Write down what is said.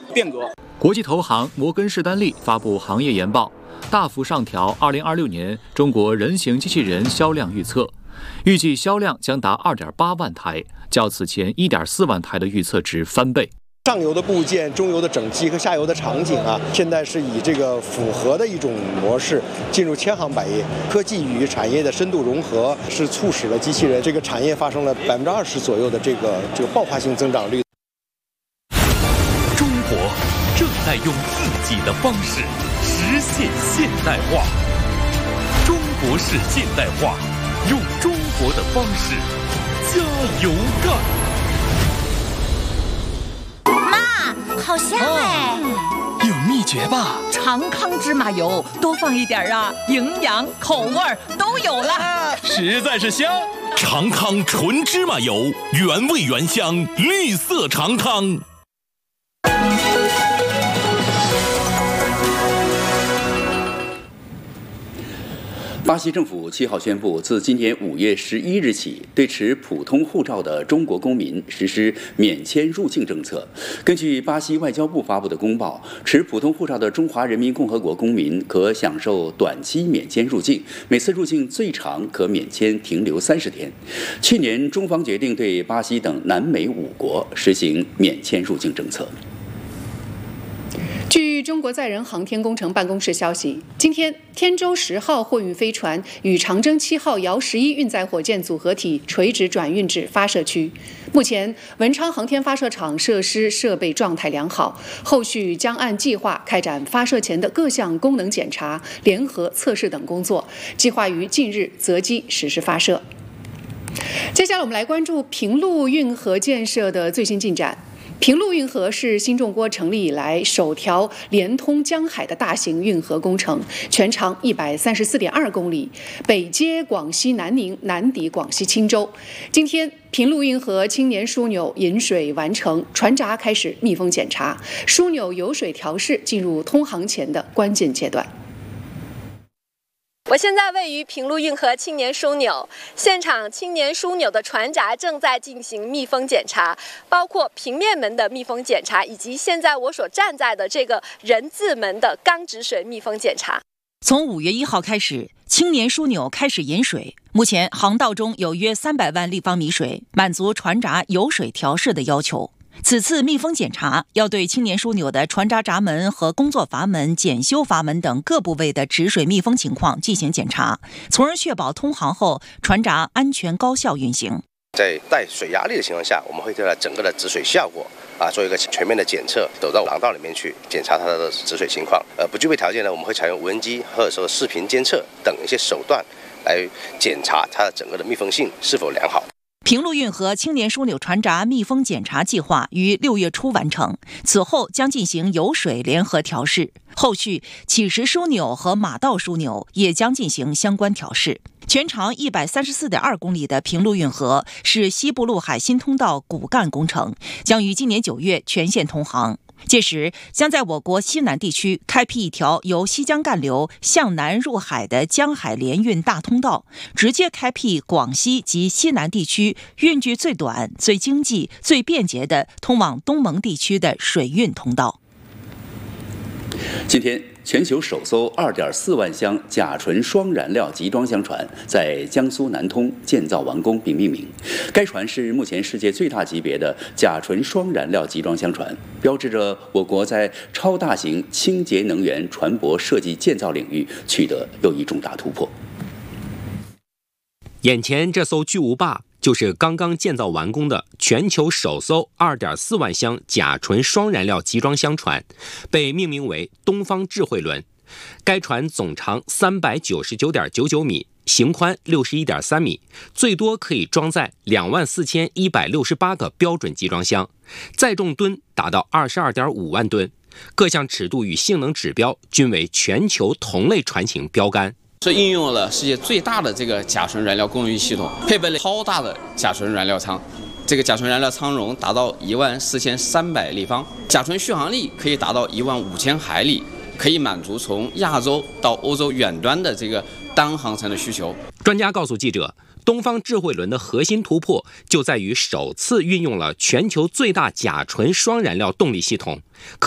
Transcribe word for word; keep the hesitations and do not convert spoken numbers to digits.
变革。 国际投行摩根士丹利发布行业研报，大幅上调二零二六年中国人形机器人销量预测，预计销量将达二点八万台，较此前一点四万台的预测值翻倍。 上游的部件、中游的整机和下游的场景啊，现在是以这个复合的一种模式进入千行百业。科技与产业的深度融合，是促使了机器人这个产业发生了百分之二十左右的这个这个爆发性增长率。 中国正在用自己的方式实现现代化，中国式现代化，用中国的方式加油干。 好香哎、 哦！有秘诀吧？ 长康芝麻油多放一点啊，营养口味都有了， 实在是香。 长康纯芝麻油，原味原香，绿色长康。 巴西政府七号宣布，自今年五月十一日起，对持普通护照的中国公民实施免签入境政策。根据巴西外交部发布的公报，持普通护照的中华人民共和国公民可享受短期免签入境，每次入境最长可免签停留三十天。去年，中方决定对巴西等南美五国实行免签入境政策。 据中国载人航天工程办公室消息，今天天舟十号货运飞船与长征七号遥十一运载火箭组合体垂直转运至发射区。目前，文昌航天发射场设施设备状态良好，后续将按计划开展发射前的各项功能检查、联合测试等工作，计划于近日择机实施发射。接下来，我们来关注平陆运河建设的最新进展。平陆运河是新中国成立以来首条连通江海的大型运河工程，全长一百三十四点二公里，北接广西南宁，南抵广西钦州。今天，平陆运河青年枢纽引水完成，船闸开始密封检查，枢纽油水调试进入通航前的关键阶段。 我现在位于平陆运河青年枢纽，现场青年枢纽的船闸正在进行密封检查，包括平面门的密封检查，以及现在我所站在的这个人字门的钢直水密封检查。 从五月一号开始，青年枢纽开始引水，目前航道中有约三百万立方米水，满足船闸油水调试的要求。此次密封检查要对青年枢纽的船闸闸门和工作阀门、检修阀门等各部位的止水密封情况进行检查，从而确保通航后船闸安全高效运行。 在带水压力的情况下，我们会对它整个的止水效果啊做一个全面的检测，走到廊道里面去检查它的止水情况。呃，不具备条件呢，我们会采用无人机或者说视频监测等一些手段来检查它的整个的密封性是否良好。 平陆运河青年枢纽船闸密封检查计划于六月初完成，此后将进行油水联合调试，后续起石枢纽和马道枢纽也将进行相关调试。全长一百三十四点二公里的平陆运河是西部陆海新通道骨干工程，将于今年九月全线通航。届时将在我国西南地区开辟一条由西江干流向南入海的江海联运大通道，直接开辟广西及西南地区运距最短、最经济、最便捷的通往东盟地区的水运通道。 今天，全球首艘二点四万箱甲醇双燃料集装箱船在江苏南通建造完工并命名。该船是目前世界最大级别的甲醇双燃料集装箱船，标志着我国在超大型清洁能源船舶设计建造领域取得又一重大突破。 眼前这艘巨无霸就是刚刚建造完工的全球首艘 二点四万箱甲醇双燃料集装箱船，被命名为东方智慧轮。该船总长 三百九十九点九九米，型宽 六十一点三米，最多可以装载 两万四千一百六十八个标准集装箱，载重吨达到 二十二点五万吨，各项尺度与性能指标均为全球同类船型标杆。 是应用了世界最大的这个甲醇燃料过滤系统，配备了超大的甲醇燃料舱，这个甲醇燃料舱容达到一万四千三百立方，甲醇续航力可以达到一万五千海里，可以满足从亚洲到欧洲远端的这个单航程的需求。 专家告诉记者，东方智慧轮的核心突破就在于首次运用了全球最大甲醇双燃料动力系统，可